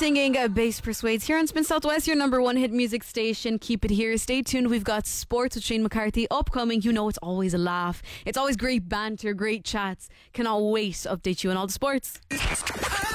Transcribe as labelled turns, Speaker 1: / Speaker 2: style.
Speaker 1: singing Bass Persuades here on Spin Southwest, your number one hit music station. Keep it here. Stay tuned. We've got sports with Shane McCarthy upcoming. You know it's always a laugh. It's always great banter, great chats. Cannot wait to update you on all the sports.